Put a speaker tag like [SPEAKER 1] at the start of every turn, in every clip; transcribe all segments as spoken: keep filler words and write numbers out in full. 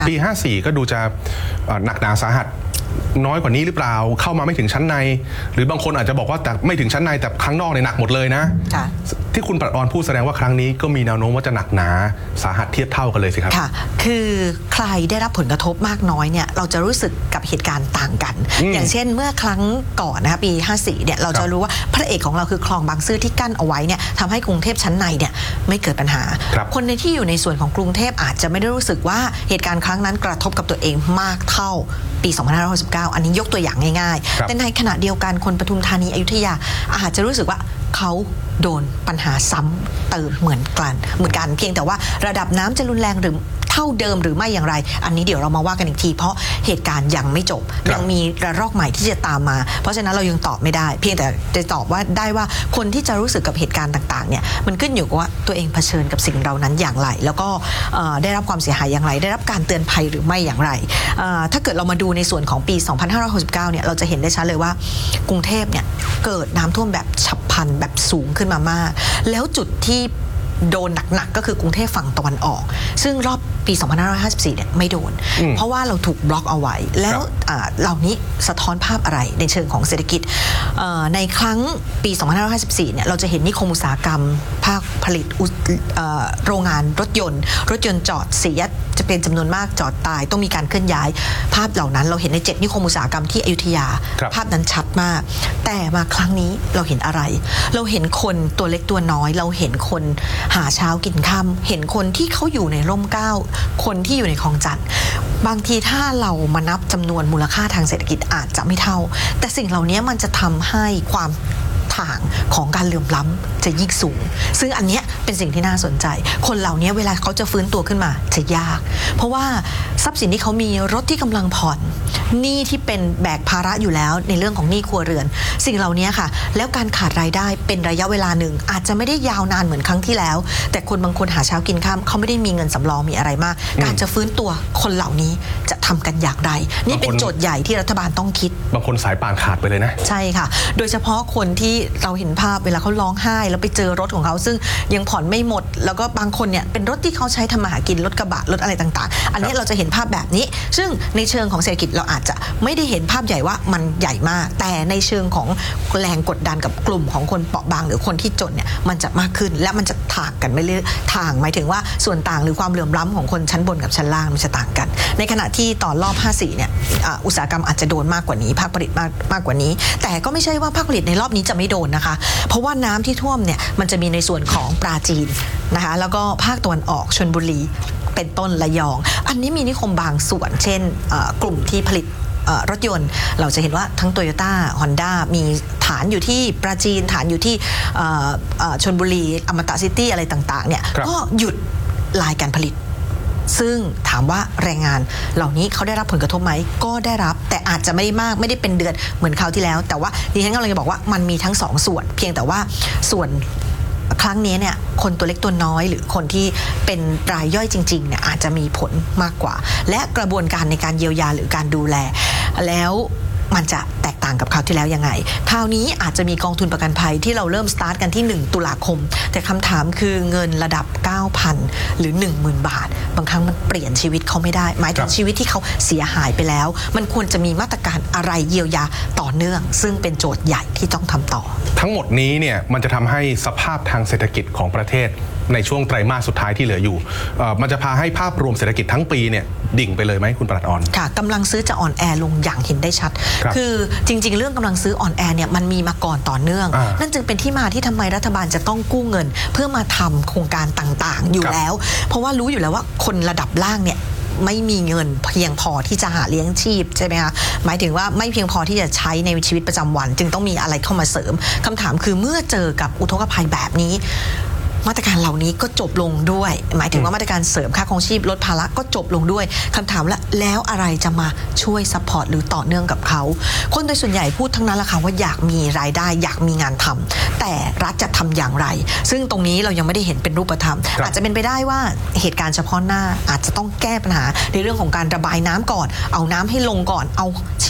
[SPEAKER 1] ปีห้าสี่ก็ดูจะหนักหนาสาหัสน้อยกว่านี้หรือเปล่าเข้ามาไม่ถึงชั้นในหรือบางคนอาจจะบอกว่าแต่ไม่ถึงชั้นในแต่ข้างนอกเนี่ยหนักหมดเลยนะที่คุณปรัชออนพูดแสดงว่าครั้งนี้ก็มีแนวโน้มว่าจะหนักหนาสาหัสเทียบเท่ากันเลยสิครับ
[SPEAKER 2] ค่ะคือใครได้รับผลกระทบมากน้อยเนี่ยเราจะรู้สึกกับเหตุการณ์ต่างกัน อ, อย่างเช่นเมื่อครั้งก่อนนะคะปีห้าสี่เนี่ยเราจะรู้ว่าพระเอกของเราคือคลองบางซื่อที่กั้นเอาไว้เนี่ยทำให้กรุงเทพชั้นในเนี่ยไม่เกิดปัญหา ค, คนในที่อยู่ในส่วนของกรุงเทพอาจจะไม่ได้รู้สึกว่าเหตุการณ์ครั้งนั้นกระทบกับตัวเองมากเท่าปีสองพันห้าร้อยหกสิบเก้าอันนี้ยกตัวอย่างง่ายๆแต่ในขณะเดียวกันคนปทุมธานีอยุธยาอาจจะรู้สึกว่าเขาโดนปัญหาซ้ำเติมเหมือนกันเหมือนกันเพียงแต่ว่าระดับน้ำจะรุนแรงหรือเท่าเดิมหรือไม่อย่างไรอันนี้เดี๋ยวเรามาว่ากันอีกทีเพราะเหตุการณ์ยังไม่จบยังมีระลอกใหม่ที่จะตามมาเพราะฉะนั้นเรายังตอบไม่ได้เพียงแต่จะตอบว่าได้ว่าคนที่จะรู้สึกกับเหตุการณ์ต่างๆเนี่ยมันขึ้นอยู่กับว่าตัวเองเผชิญกับสิ่งเหล่านั้นอย่างไรแล้วก็ได้รับความเสียหายอย่างไรได้รับการเตือนภัยหรือไม่อย่างไรถ้าเกิดเรามาดูในส่วนของปีสองพันห้าร้อยหกสิบเก้าเนี่ยเราจะเห็นได้ชัดเลยว่ากรุงเทพเนี่ยเกิดน้ำท่วมแบบฉับพลันแบบสูงขึ้นมามากแล้วจุดที่โดนหนักๆก็คือกรุงเทพฝั่งตะวันออกซึ่งรอบปีสองพันห้าร้อยห้าสิบสี่เนี่ยไม่โดนเพราะว่าเราถูกบล็อกเอาไว้แล้วเหล่านี้สะท้อนภาพอะไรในเชิงของเศรษฐกิจในครั้งปีสองพันห้าร้อยห้าสิบสี่เนี่ยเราจะเห็นนิคมอุตสาหกรรมภาคผลิตโรงงานรถยนต์รถยนต์จอดเสียจะเป็นจำนวนมากจอดตายต้องมีการเคลื่อนย้ายภาพเหล่านั้นเราเห็นในเจ็ดนิคมอุตสาหกรรมที่อยุธยาภาพนั้นชัดมากแต่มาครั้งนี้เราเห็นอะไรเราเห็นคนตัวเล็กตัวน้อยเราเห็นคนหาเช้ากินค่ำเห็นคนที่เขาอยู่ในร่มเกล้าคนที่อยู่ในคลองจันทน์บางทีถ้าเรามานับจำนวนมูลค่าทางเศรษฐกิจอาจจะไม่เท่าแต่สิ่งเหล่านี้มันจะทำให้ความทางของการเหลื่อมล้ำจะยิ่งสูงซึ่งอันนี้เป็นสิ่งที่น่าสนใจคนเหล่านี้เวลาเขาจะฟื้นตัวขึ้นมาจะยากเพราะว่าทรัพย์สินที่เขามีรถที่กำลังผ่อนหนี้ที่เป็นแบกภาระอยู่แล้วในเรื่องของหนี้ครัวเรือนสิ่งเหล่านี้ค่ะแล้วการขาดรายได้เป็นระยะเวลาหนึ่งอาจจะไม่ได้ยาวนานเหมือนครั้งที่แล้วแต่คนบางคนหาเช้ากินค่ำเขาไม่ได้มีเงินสำรองมีอะไรมากการจะฟื้นตัวคนเหล่านี้จะทำกันอย่างไรนี่เป็นโจทย์ใหญ่ที่รัฐบาลต้องคิด
[SPEAKER 1] บางคนสายป่านขาดไปเลยนะ
[SPEAKER 2] ใช่ค่ะโดยเฉพาะคนที่เราเห็นภาพเวลาเขาร้องไห้แล้วไปเจอรถของเขาซึ่งยังผ่อนไม่หมดแล้วก็บางคนเนี่ยเป็นรถที่เขาใช้ทำมาหากินรถกระบะรถอะไรต่างๆอันนี้เราจะเห็นภาพแบบนี้ซึ่งในเชิงของเศรษฐกิจเราอาจจะไม่ได้เห็นภาพใหญ่ว่ามันใหญ่มากแต่ในเชิงของแรงกดดันกับกลุ่มของคนเปราะบางหรือคนที่จนเนี่ยมันจะมากขึ้นและมันจะต่างกันไม่เรื่อยทางหมายถึงว่าส่วนต่างหรือความเหลื่อมล้ำของคนชั้นบนกับชั้นล่างมันจะต่างกันในขณะที่ตอนรอบห้าสี่เนี่ยอุตสาหกรรมอาจจะโดนมากกว่านี้ภาคผลิตมากมากกว่านี้แต่ก็ไม่ใช่ว่าภาคผลิตในรอบนี้จะไม่โดนนะคะเพราะว่าน้ำที่ท่วมเนี่ยมันจะมีในส่วนของปราจีนนะคะแล้วก็ภาคตะวันออกชลบุรีเป็นต้นระยองอันนี้มีนิคมบางส่วนเช่นกลุ่มที่ผลิตรถยนต์เราจะเห็นว่าทั้ง Toyota Honda มีฐานอยู่ที่ปราจีนฐานอยู่ที่ชลบุรีอมตะซิตี้อะไรต่างๆเนี่ยก็หยุดรายการผลิตซึ่งถามว่าแรงงานเหล่านี้เขาได้รับผลกระทบไหมก็ได้รับแต่อาจจะไม่ได้มากไม่ได้เป็นเดือนเหมือนคราวที่แล้วแต่ว่าดิฉันกำลังจะบอกว่ามันมีทั้งสองส่วนเพียงแต่ว่าส่วนครั้งนี้เนี่ยคนตัวเล็กตัวน้อยหรือคนที่เป็นรายย่อยจริงๆเนี่ยอาจจะมีผลมากกว่าและกระบวนการในการเยียวยาหรือการดูแลแล้วมันจะแตกต่างกับคราวที่แล้วยังไงคราวนี้อาจจะมีกองทุนประกันภัยที่เราเริ่มสตาร์ทกันที่หนึ่งตุลาคมแต่คำถามคือเงินระดับ เก้าพัน หรือ หนึ่งหมื่น บาทบางครั้งมันเปลี่ยนชีวิตเขาไม่ได้หมายถึงชีวิตที่เขาเสียหายไปแล้วมันควรจะมีมาตรการอะไรเยียวยาต่อเนื่องซึ่งเป็นโจทย์ใหญ่ที่ต้องทำต่อ
[SPEAKER 1] ทั้งหมดนี้เนี่ยมันจะทำให้สภาพทางเศรษฐกิจของประเทศในช่วงไตรมาสสุดท้ายที่เหลืออยู่มันจะพาให้ภาพรวมเศรษฐกิจทั้งปีเนี่ยดิ่งไปเลยไหมคุณปรัชออน
[SPEAKER 2] ค่ะกำลังซื้อจะอ่อนแอลงอย่างเห็นได้ชัด ค, คือจริงๆเรื่องกำลังซื้ออ่อนแอเนี่ยมันมีมาก่อนต่อเนื่องนั่นจึงเป็นที่มาที่ทำไมรัฐบาลจะต้องกู้เงินเพื่อมาทำโครงการต่างๆอยู่แล้วเพราะว่ารู้อยู่แล้วว่าคนระดับล่างเนี่ยไม่มีเงินเพียงพอที่จะหาเลี้ยงชีพใช่ไหมคะหมายถึงว่าไม่เพียงพอที่จะใช้ในชีวิตประจำวันจึงต้องมีอะไรเข้ามาเสริมคำถามคือเมื่อเจอกับอุทกภัยแบบนี้มาตรการเหล่านี้ก็จบลงด้วยหมายถึงว่ามาตรการเสริมค่าครองชีพลดภาระก็จบลงด้วยคำถามละแล้วอะไรจะมาช่วยซัพพอร์ตหรือต่อเนื่องกับเขาคนโดยส่วนใหญ่พูดทั้งนั้นแหละค่ะว่าอยากมีรายได้อยากมีงานทำแต่รัฐจะทำอย่างไรซึ่งตรงนี้เรายังไม่ได้เห็นเป็นรูปธรรมอาจจะเป็นไปได้ว่าเหตุการณ์เฉพาะหน้าอาจจะต้องแก้ปัญหาในเรื่องของการระบายน้ำก่อนเอาน้ำให้ลงก่อนเอาชีวิต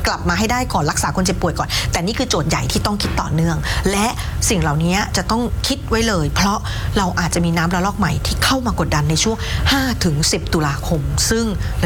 [SPEAKER 2] กลับมาให้ได้ก่อนรักษาคนเจ็บป่วยก่อนแต่นี่คือโจทย์ใหญ่ที่ต้องคิดต่อเนื่องและสิ่งเหล่านี้จะต้องคิดไว้เลยเพราะเราอาจจะมีน้ำระลอกใหม่ที่เข้ามากดดันในช่วง ห้าถึงสิบ ตุลาคมซึ่ง